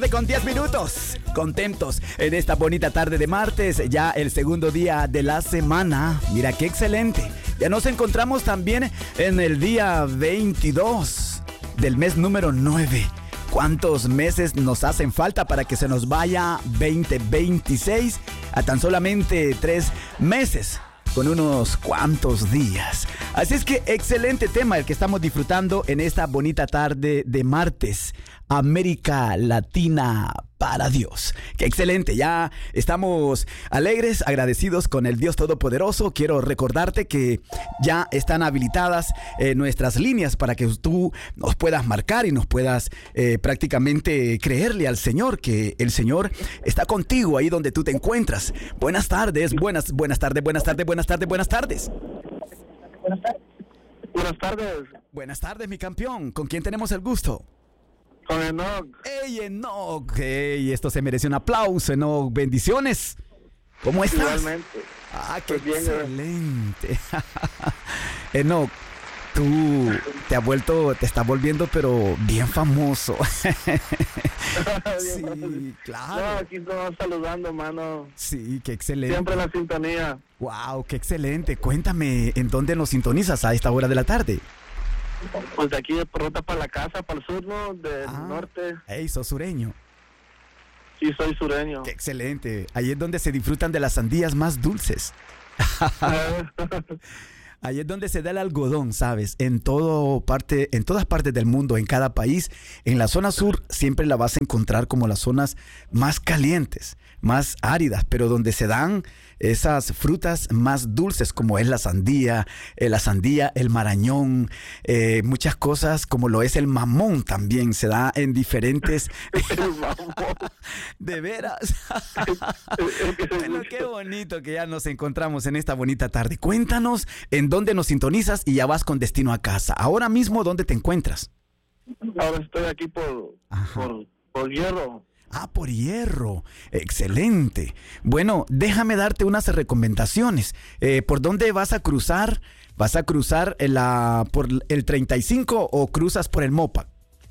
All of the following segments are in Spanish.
Con 10 minutos, contentos en esta bonita tarde de martes, ya el segundo día de la semana. Mira qué excelente. Ya nos encontramos también en el día 22 del mes número 9. ¿Cuántos meses nos hacen falta para que se nos vaya 2026? A tan solamente 3 meses. Con unos cuantos días. Así es que excelente tema el que estamos disfrutando en esta bonita tarde de martes. América Latina para Dios. ¡Qué excelente! Ya estamos alegres, agradecidos con el Dios Todopoderoso. Quiero recordarte que ya están habilitadas nuestras líneas para que tú nos puedas marcar y nos puedas prácticamente creerle al Señor, que el Señor está contigo ahí donde tú te encuentras. Buenas tardes, buenas tardes. Buenas tardes. Buenas tardes, mi campeón. ¿Con quién tenemos el gusto? Con Enoch. ¡Ey, Enoch! ¡Ey! Esto se merece un aplauso, Enoch. Bendiciones. ¿Cómo estás? Igualmente. ¡Ah, qué Pues bien, excelente! Enoch, tú te estás volviendo, pero bien famoso. Sí, claro. No, aquí estamos saludando, mano. Sí, qué excelente. Siempre la sintonía. ¡Wow! ¡Qué excelente! Cuéntame, ¿en dónde nos sintonizas a esta hora de la tarde? Pues de aquí de ruta para la casa, para el sur, ¿no? Del norte. ¡Ey, sos sureño! Sí, soy sureño. ¡Qué excelente! Ahí es donde se disfrutan de las sandías más dulces. Ahí es donde se da el algodón, ¿sabes? En todas partes del mundo, en cada país. En la zona sur siempre la vas a encontrar como las zonas más calientes, más áridas, pero donde se dan esas frutas más dulces, como es la sandía, el marañón, muchas cosas como lo es el mamón también, se da en diferentes... De veras. Bueno, qué bonito que ya nos encontramos en esta bonita tarde. Cuéntanos en dónde nos sintonizas y ya vas con destino a casa. Ahora mismo, ¿dónde te encuentras? Ahora estoy aquí por Hierro. Ah, por Hierro. Excelente. Bueno, déjame darte unas recomendaciones. ¿Por dónde vas a cruzar? ¿Vas a cruzar por el 35 o cruzas por el Mopac?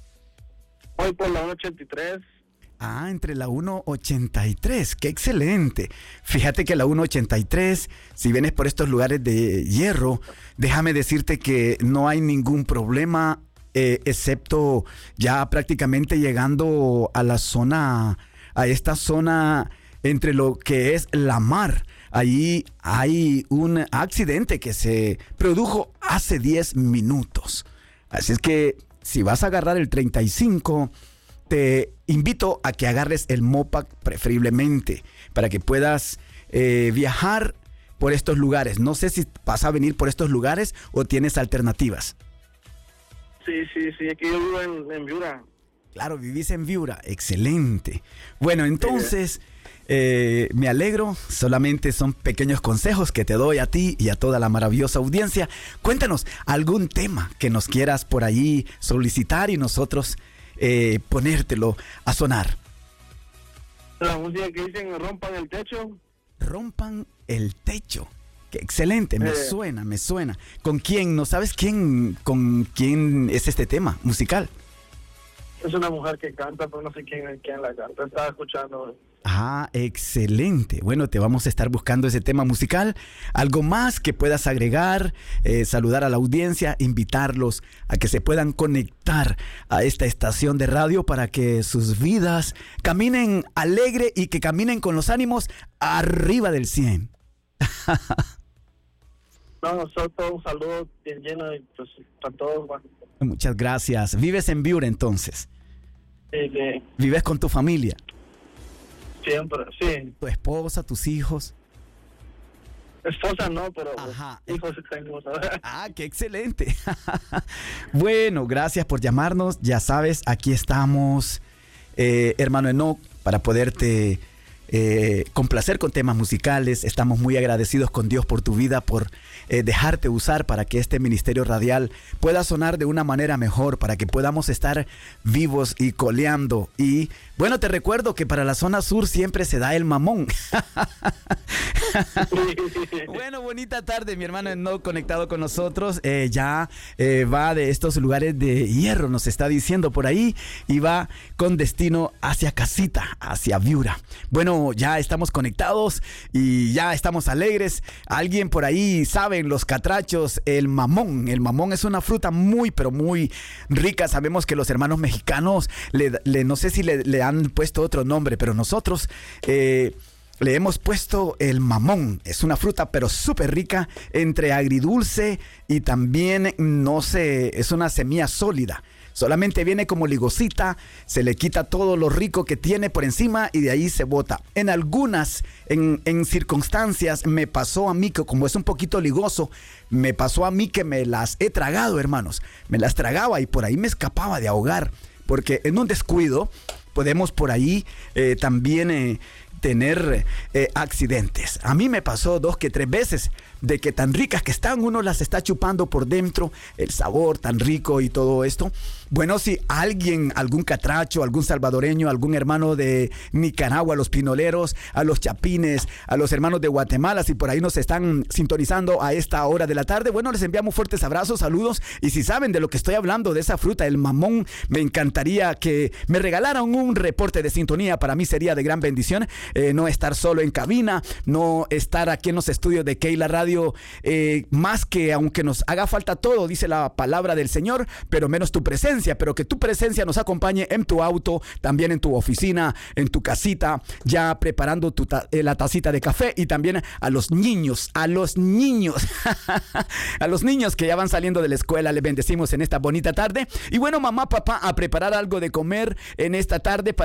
Voy por la 183. Ah, entre la 183. ¡Qué excelente! Fíjate que la 183, si vienes por estos lugares de Hierro, déjame decirte que no hay ningún problema, excepto ya prácticamente llegando a esta zona entre lo que es la mar. Ahí hay un accidente que se produjo hace 10 minutos. Así es que si vas a agarrar el 35, te invito a que agarres el Mopac preferiblemente para que puedas viajar por estos lugares. No sé si vas a venir por estos lugares o tienes alternativas. Sí, aquí yo vivo en Viura. Claro, vivís en Viura, excelente. Bueno, entonces me alegro, solamente son pequeños consejos que te doy a ti y a toda la maravillosa audiencia. Cuéntanos algún tema que nos quieras por ahí solicitar y nosotros ponértelo a sonar. La música que dicen rompan el techo. Rompan el techo. Qué excelente, me suena. ¿Con quién? ¿No sabes con quién es este tema musical? Es una mujer que canta, pero no sé quién la canta. Estaba escuchando. Ah, excelente. Bueno, te vamos a estar buscando ese tema musical. ¿Algo más que puedas agregar? Saludar a la audiencia, invitarlos a que se puedan conectar a esta estación de radio para que sus vidas caminen alegre y que caminen con los ánimos arriba del 100. No, solo un saludo bien lleno y pues para todos. Bueno. Muchas gracias. ¿Vives en Viura entonces? Sí. ¿Vives con tu familia? Siempre, sí. ¿Tu esposa, tus hijos? Esposa no, pero hijos tengo. Ah, qué excelente. Bueno, gracias por llamarnos. Ya sabes, aquí estamos, hermano Enoch, para poderte complacer con temas musicales. Estamos muy agradecidos con Dios por tu vida, por dejarte usar para que este ministerio radial pueda sonar de una manera mejor, para que podamos estar vivos y coleando. Y bueno, te recuerdo que para la zona sur siempre se da el mamón. Bueno, bonita tarde, mi hermano no conectado con nosotros. Va de estos lugares de hierro, nos está diciendo por ahí, y va con destino hacia casita, hacia Viura. Bueno, ya estamos conectados y ya estamos alegres. Alguien por ahí saben los catrachos, el mamón. El mamón es una fruta muy, pero muy rica. Sabemos que los hermanos mexicanos, no sé si le han puesto otro nombre, pero nosotros le hemos puesto el mamón. Es una fruta pero súper rica, entre agridulce y también, no sé, es una semilla sólida. Solamente viene como ligosita, se le quita todo lo rico que tiene por encima y de ahí se bota. En algunas, en circunstancias, me pasó a mí que como es un poquito ligoso, me pasó a mí que me las he tragado, hermanos. Me las tragaba y por ahí me escapaba de ahogar, porque en un descuido podemos por ahí también tener accidentes. A mí me pasó 2 que 3 veces de que tan ricas que están, uno las está chupando por dentro, el sabor tan rico y todo esto. Bueno, si alguien, algún catracho, algún salvadoreño, algún hermano de Nicaragua, los pinoleros, a los chapines, a los hermanos de Guatemala, si por ahí nos están sintonizando a esta hora de la tarde, bueno, les enviamos fuertes abrazos, saludos, y si saben de lo que estoy hablando, de esa fruta, el mamón, me encantaría que me regalaran un reporte de sintonía. Para mí sería de gran bendición no estar solo en cabina, no estar aquí en los estudios de Keila Radio, más que aunque nos haga falta todo, dice la palabra del Señor, pero menos tu presencia, pero que tu presencia nos acompañe en tu auto, también en tu oficina, en tu casita, ya preparando la tacita de café, y también a los niños, a los niños que ya van saliendo de la escuela, les bendecimos en esta bonita tarde. Y bueno, mamá, papá, a preparar algo de comer en esta tarde para